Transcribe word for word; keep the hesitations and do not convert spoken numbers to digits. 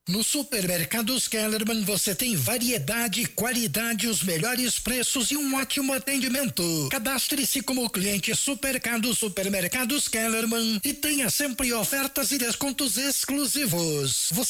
No Supermercados Kellerman você tem variedade, qualidade, os melhores preços e um ótimo atendimento. Cadastre-se como cliente Supercado Supermercados Kellerman e tenha sempre ofertas e descontos exclusivos. Você